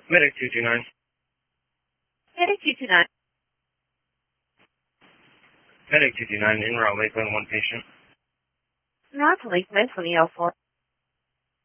Medic 229. Medic 229. Medic 229, en route Lakeland, one patient. North Lakeland, 20L4.